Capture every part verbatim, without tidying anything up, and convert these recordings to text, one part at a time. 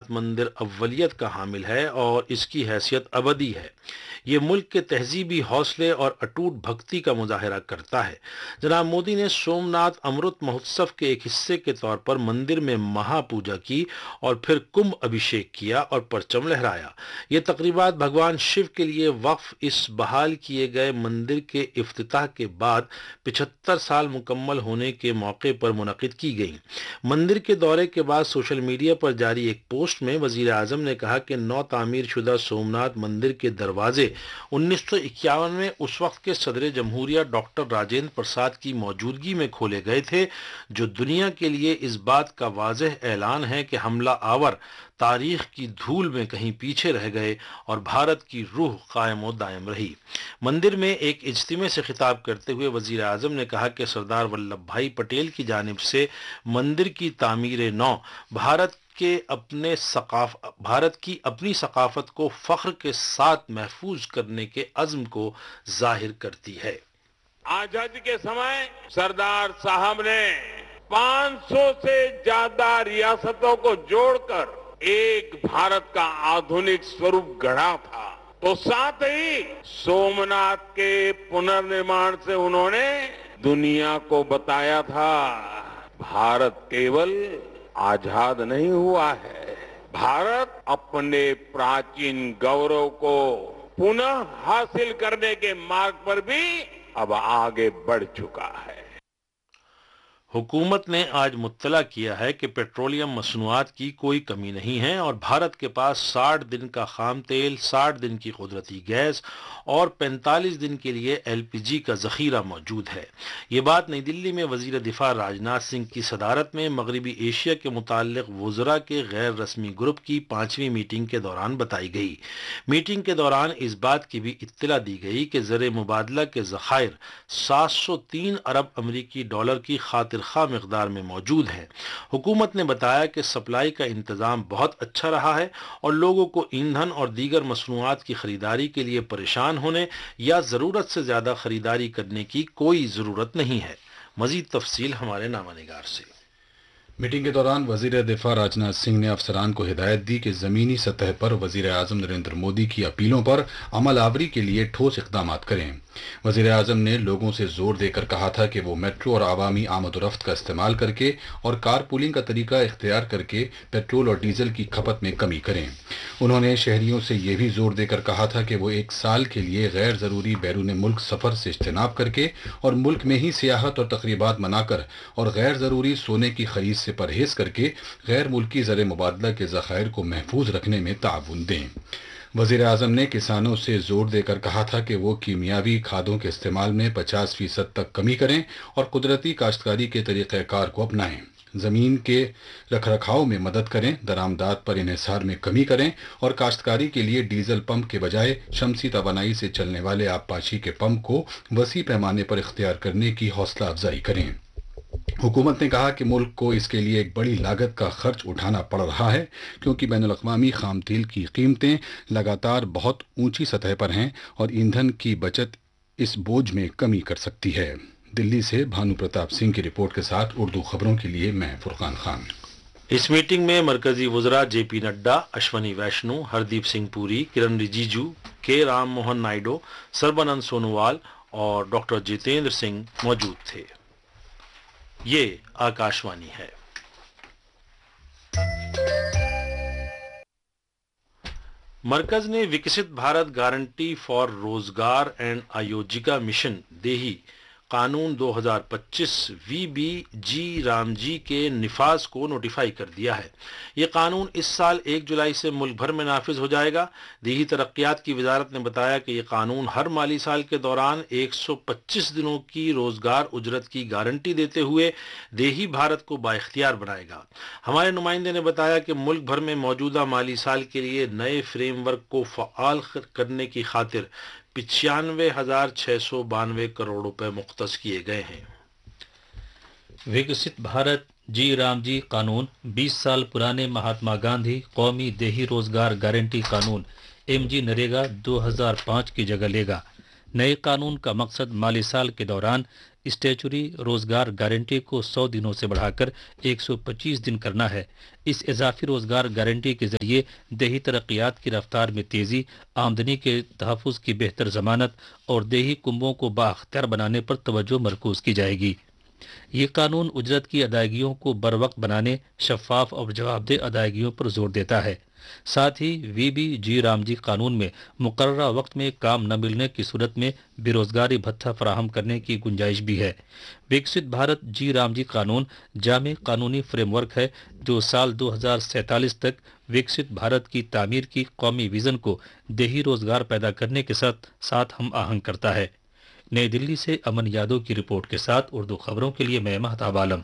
سومنات مندر اولیت کا حامل ہے اور اس کی حیثیت ابدی ہے۔ یہ ملک کے تہذیبی حوصلے اور اٹوٹ بھکتی کا مظاہرہ کرتا ہے۔ جناب مودی نے سومنات امرت مہوتسو کے ایک حصے کے طور پر مندر میں مہا پوجا کی اور پھر کمبھ ابھیشیک کیا اور پرچم لہرایا۔ یہ تقریبات بھگوان شیو کے لیے وقف اس بحال کیے گئے مندر کے افتتاح کے بعد پچہتر سال مکمل ہونے کے موقع پر منعقد کی گئیں۔ مندر کے دورے کے بعد سوشل میڈیا پر جاری ایک پوسٹ میں وزیر اعظم نے کہا کہ نو تعمیر شدہ سومنات مندر کے دروازے انیس سو اکیاون میں اس وقت کے صدر جمہوریہ ڈاکٹر راجندر پرساد کی موجودگی میں کھولے گئے تھے، جو دنیا کے لیے اس بات کا واضح اعلان ہے کہ حملہ آور تاریخ کی دھول میں کہیں پیچھے رہ گئے اور بھارت کی روح قائم و دائم رہی۔ مندر میں ایک اجتماع سے خطاب کرتے ہوئے وزیر اعظم نے کہا کہ سردار ولبھ بھائی پٹیل کی جانب سے مندر کی تعمیر نو بھارت کے اپنے ثقاف بھارت کی اپنی ثقافت کو فخر کے ساتھ محفوظ کرنے کے عزم کو ظاہر کرتی ہے۔ آزادی کے سمے سردار صاحب نے پانچ سو سے زیادہ ریاستوں کو جوڑ کر ایک بھارت کا آدھونک سوروپ گڑھا تھا، تو ساتھ ہی سومنات کے پنرنرمان سے انہوں نے دنیا کو بتایا تھا بھارت کیول آزاد نہیں ہوا ہے، بھارت اپنے پراچین گورو کو پنہ حاصل کرنے کے مارگ پر بھی اب آگے بڑھ چکا ہے۔ حکومت نے آج مطلع کیا ہے کہ پیٹرولیم مصنوعات کی کوئی کمی نہیں ہے اور بھارت کے پاس ساٹھ دن کا خام تیل، ساٹھ دن کی قدرتی گیس اور پینتالیس دن کے لیے ایل پی جی کا ذخیرہ موجود ہے۔ یہ بات نئی دلی میں وزیر دفاع راجناتھ سنگھ کی صدارت میں مغربی ایشیا کے متعلق وزراء کے غیر رسمی گروپ کی پانچویں میٹنگ کے دوران بتائی گئی۔ میٹنگ کے دوران اس بات کی بھی اطلاع دی گئی کہ زر مبادلہ کے ذخائر سات سو تین ارب امریکی ڈالر کی خاطر خواہ مقدار میں موجود ہے۔ حکومت نے بتایا کہ سپلائی کا انتظام بہت اچھا رہا ہے اور لوگوں کو ایندھن اور دیگر مصنوعات کی خریداری کے لیے پریشان ہونے یا ضرورت سے زیادہ خریداری کرنے کی کوئی ضرورت نہیں ہے۔ مزید تفصیل ہمارے نامہ نگار سے۔ میٹنگ کے دوران وزیر دفاع راجناتھ سنگھ نے افسران کو ہدایت دی کہ زمینی سطح پر وزیر اعظم نریندر مودی کی اپیلوں پر عمل آوری کے لیے ٹھوس اقدامات کریں۔ وزیر اعظم نے لوگوں سے زور دے کر کہا تھا کہ وہ میٹرو اور عوامی آمد و رفت کا استعمال کر کے اور کار پولنگ کا طریقہ اختیار کر کے پیٹرول اور ڈیزل کی کھپت میں کمی کریں۔ انہوں نے شہریوں سے یہ بھی زور دے کر کہا تھا کہ وہ ایک سال کے لیے غیر ضروری بیرون ملک سفر سے اجتناب کر کے اور ملک میں ہی سیاحت اور تقریبات منا کر اور غیر ضروری سونے کی خرید سے پرہیز کر کے غیر ملکی زر مبادلہ کے ذخائر کو محفوظ رکھنے میں تعاون دیں۔ وزیر اعظم نے کسانوں سے زور دے کر کہا تھا کہ وہ کیمیاوی کھادوں کے استعمال میں پچاس فیصد تک کمی کریں اور قدرتی کاشتکاری کے طریقہ کار کو اپنائیں، زمین کے رکھ رکھاؤ میں مدد کریں، درآمدات پر انحصار میں کمی کریں اور کاشتکاری کے لیے ڈیزل پمپ کے بجائے شمسی توانائی سے چلنے والے آبپاشی کے پمپ کو وسیع پیمانے پر اختیار کرنے کی حوصلہ افزائی کریں۔ حکومت نے کہا کہ ملک کو اس کے لیے ایک بڑی لاگت کا خرچ اٹھانا پڑ رہا ہے کیونکہ بین الاقوامی خام تیل کی قیمتیں لگاتار بہت اونچی سطح پر ہیں اور ایندھن کی بچت اس بوجھ میں کمی کر سکتی ہے۔ دلی سے بھانو پرتاپ سنگھ کی رپورٹ کے ساتھ اردو خبروں کے لیے میں فرقان خان۔ اس میٹنگ میں مرکزی وزراء جے پی نڈا، اشونی ویشنو، ہردیپ سنگھ پوری، کرن رجیجو، کے رام موہن نائیڈو، سربانند سونووال اور ڈاکٹر جتیندر سنگھ موجود تھے۔ یہ آکاشوانی ہے۔ مرکز نے وکست بھارت گارنٹی فار روزگار اینڈ آیوجکا مشن دیہی قانون دو ہزار پچیس وی بی جی رام جی کے نفاذ کو نوٹیفائی کر دیا ہے۔ یہ قانون اس سال ایک جولائی سے ملک بھر میں نافذ ہو جائے گا۔ دیہی ترقیات کی وزارت نے بتایا کہ یہ قانون ہر مالی سال کے دوران ایک سو پچیس دنوں کی روزگار اجرت کی گارنٹی دیتے ہوئے دیہی بھارت کو بااختیار بنائے گا۔ ہمارے نمائندے نے بتایا کہ ملک بھر میں موجودہ مالی سال کے لیے نئے فریم ورک کو فعال کرنے کی خاطر پچانوے ہزار چھ سو بانوے کروڑ روپے مختص کیے گئے ہیں۔ وکست بھارت جی رام جی قانون بیس سال پرانے مہاتما گاندھی قومی دیہی روزگار گارنٹی قانون ایم جی نریگا دو ہزار پانچ کی جگہ لے گا۔ نئے قانون کا مقصد مالی سال کے دوران اسٹیچوری روزگار گارنٹی کو سو دنوں سے بڑھا کر ایک سو پچیس دن کرنا ہے۔ اس اضافی روزگار گارنٹی کے ذریعے دیہی ترقیات کی رفتار میں تیزی، آمدنی کے تحفظ کی بہتر ضمانت اور دیہی کنبوں کو بااختیار بنانے پر توجہ مرکوز کی جائے گی۔ یہ قانون اجرت کی ادائیگیوں کو بروقت بنانے، شفاف اور جواب دہ ادائیگیوں پر زور دیتا ہے۔ ساتھ ہی وی بی جی رام جی قانون میں مقررہ وقت میں کام نہ ملنے کی صورت میں بے روزگاری بھتہ فراہم کرنے کی گنجائش بھی ہے۔ وکست بھارت جی رام جی قانون جامع قانونی فریم ورک ہے جو سال دو ہزار سینتالیس تک وکست بھارت کی تعمیر کی قومی ویژن کو دیہی روزگار پیدا کرنے کے ساتھ ساتھ ہم آہنگ کرتا ہے۔ نئی دلی سے امن یادو کی رپورٹ کے ساتھ اردو خبروں کے لیے میں مہتاب عالم۔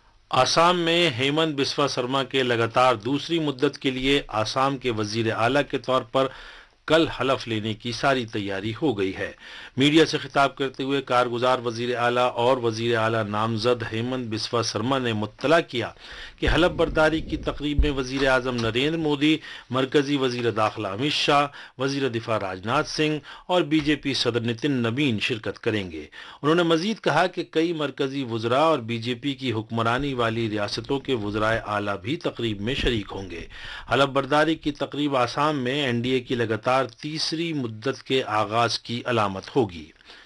آسام میں ہیمنت بسوا سرما کے لگاتار دوسری مدت کے لیے آسام کے وزیر اعلیٰ کے طور پر کل حلف لینے کی ساری تیاری ہو گئی ہے۔ میڈیا سے خطاب کرتے ہوئے کارگزار وزیر اعلیٰ اور وزیر اعلیٰ نامزد ہیمنت بسوا سرما نے مطلع کیا کہ حلف برداری کی تقریب میں وزیر اعظم نریندر مودی، مرکزی وزیر داخلہ امت شاہ، وزیر دفاع راجناتھ سنگھ اور بی جے پی صدر نتن نوین شرکت کریں گے۔ انہوں نے مزید کہا کہ کئی مرکزی وزراء اور بی جے پی کی حکمرانی والی ریاستوں کے وزرائے اعلیٰ بھی تقریب میں شریک ہوں گے۔ حلف برداری کی تقریب آسام میں این ڈی اے کی لگاتار تیسری مدت کے آغاز کی علامت ہوگی۔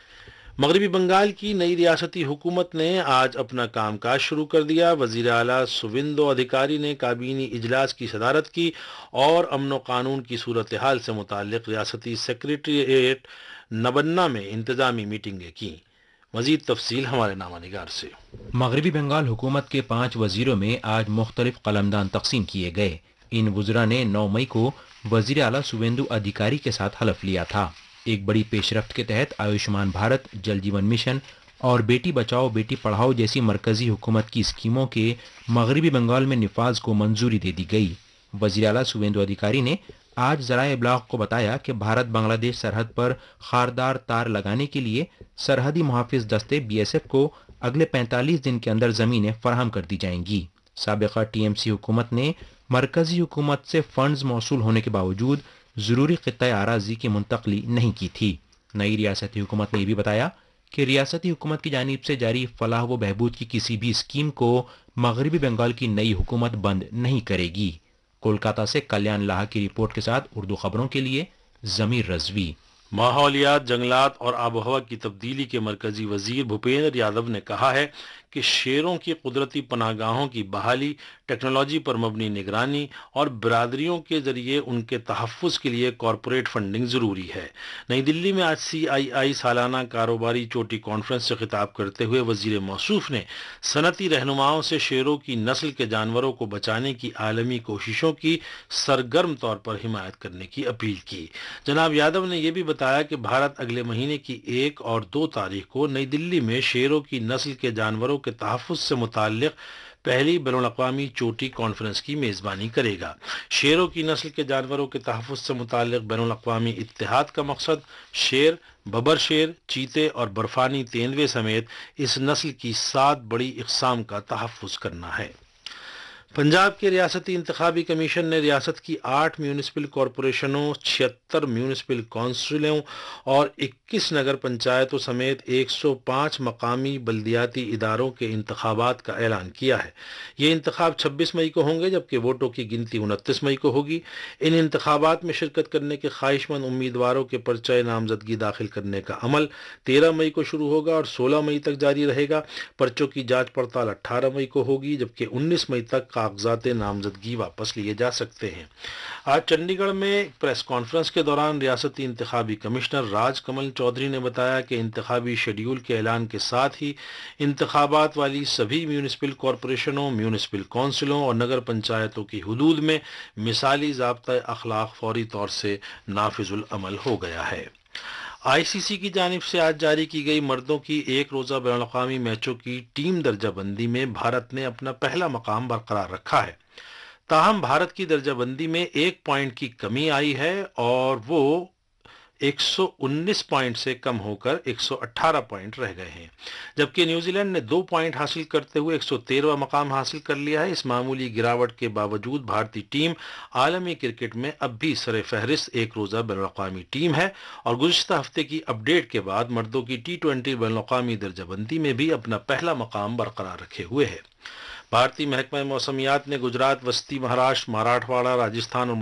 مغربی بنگال کی نئی ریاستی حکومت نے آج اپنا کام کاج شروع کر دیا۔ وزیر اعلیٰ سویندو ادھیکاری نے کابینی اجلاس کی صدارت کی اور امن و قانون کی صورتحال سے متعلق ریاستی سیکریٹریٹ نبنا میں انتظامی میٹنگیں کی۔ مزید تفصیل ہمارے نامہ نگار سے۔ مغربی بنگال حکومت کے پانچ وزیروں میں آج مختلف قلمدان تقسیم کیے گئے۔ ان وزراء نے نو مئی کو وزیر اعلیٰ سویندو ادھیکاری کے ساتھ حلف لیا تھا۔ ایک بڑی پیش رفت کے تحت آیوشمان بھارت، جل جیون مشن اور بیٹی بچاؤ بیٹی پڑھاؤ جیسی مرکزی حکومت کی اسکیموں کے مغربی بنگال میں نفاذ کو منظوری دے دی گئی۔ وزیر اعلیٰ سویندو ادھیکاری نے آج ذرائع ابلاغ کو بتایا کہ بھارت بنگلہ دیش سرحد پر خاردار تار لگانے کے لیے سرحدی محافظ دستے بی ایس ایف کو اگلے پینتالیس دن کے اندر زمینیں فراہم کر دی جائیں گی۔ سابقہ ٹی ایم سی حکومت نے مرکزی حکومت سے فنڈز موصول ہونے کے باوجود ضروری خطۂ اراضی کی منتقلی نہیں کی تھی۔ نئی ریاستی حکومت نے یہ بھی بتایا کہ ریاستی حکومت کی جانب سے جاری فلاح و بہبود کی کسی بھی اسکیم کو مغربی بنگال کی نئی حکومت بند نہیں کرے گی۔ کولکاتہ سے کلیان لاہا کی رپورٹ کے ساتھ اردو خبروں کے لیے ضمیر رضوی۔ ماحولیات، جنگلات اور آب و ہوا کی تبدیلی کے مرکزی وزیر بھوپیندر یادو نے کہا ہے کہ شیروں کی قدرتی پناہ گاہوں کی بحالی، ٹیکنالوجی پر مبنی نگرانی اور برادریوں کے ذریعے ان کے تحفظ کے لیے کارپوریٹ فنڈنگ ضروری ہے۔ نئی دلی میں آج سی آئی آئی سالانہ کاروباری چوٹی کانفرنس سے خطاب کرتے ہوئے وزیر موصوف نے صنعتی رہنماؤں سے شیروں کی نسل کے جانوروں کو بچانے کی عالمی کوششوں کی سرگرم طور پر حمایت کرنے کی اپیل کی۔ جناب یادو نے یہ بھی بتایا کہ بھارت اگلے مہینے کی ایک اور دو تاریخ کو نئی دلی میں شیروں کی نسل کے جانوروں کے تحفظ سے متعلق پہلی بین الاقوامی چوٹی کانفرنس کی میزبانی کرے گا۔ شیروں کی نسل کے جانوروں کے تحفظ سے متعلق بین الاقوامی اتحاد کا مقصد شیر، ببر شیر، چیتے اور برفانی تیندوے سمیت اس نسل کی سات بڑی اقسام کا تحفظ کرنا ہے۔ پنجاب کے ریاستی انتخابی کمیشن نے ریاست کی آٹھ میونسپل کارپوریشنوں، چھہتر میونسپل کونسلوں اور اکیس نگر پنچایتوں سمیت ایک سو پانچ مقامی بلدیاتی اداروں کے انتخابات کا اعلان کیا ہے۔ یہ انتخاب چھبیس مئی کو ہوں گے جبکہ ووٹوں کی گنتی انتیس مئی کو ہوگی۔ ان انتخابات میں شرکت کرنے کے خواہش مند امیدواروں کے پرچہ نامزدگی داخل کرنے کا عمل تیرہ مئی کو شروع ہوگا اور سولہ مئی تک جاری رہے گا۔ پرچوں کی جانچ پڑتال اٹھارہ مئی کو ہوگی جبکہ انیس مئی تک کاغذات نامزدگی واپس لیے جا سکتے ہیں۔ آج چنڈی گڑھ میں ایک پریس کانفرنس کے دوران ریاستی انتخابی کمشنر راج کمل چودھری نے بتایا کہ انتخابی شیڈیول کے اعلان کے ساتھ ہی انتخابات والی سبھی میونسپل کارپوریشنوں، میونسپل کونسلوں اور نگر پنچایتوں کی حدود میں مثالی ضابطۂ اخلاق فوری طور سے نافذ العمل ہو گیا ہے۔ آئی سی سی کی جانب سے آج جاری کی گئی مردوں کی ایک روزہ بین الاقوامی میچوں کی ٹیم درجہ بندی میں بھارت نے اپنا پہلا مقام برقرار رکھا ہے۔ تاہم بھارت کی درجہ بندی میں ایک پوائنٹ کی کمی آئی ہے اور وہ एक सौ उन्नीस पॉइंट से कम होकर एक सौ अठारह पॉइंट रह गए हैं, जबकि न्यूजीलैंड ने दो पॉइंट हासिल करते हुए एक सौ तेरहवां मकाम हासिल कर लिया है। इस मामूली गिरावट के बावजूद भारतीय टीम आलमी क्रिकेट में अब भी सरे फहरिस्त एक रोजा बैनुल-अक़वामी टीम है और गुज़िश्ता हफ्ते की अपडेट के बाद मर्दों की टी ट्वेंटी बैनुल-अक़वामी दर्जाबंदी में भी अपना पहला मकाम बरकरार रखे हुए है। भारतीय महकमा मौसमियात ने गुजरात, वस्ती महाराष्ट्र, मराठवाड़ा, राजस्थान और